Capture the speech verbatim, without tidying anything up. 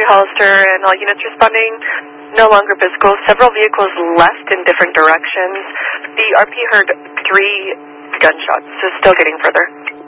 Hollister and all units responding. No longer visible. Several vehicles left in different directions. The R P heard three gunshots, so still getting further.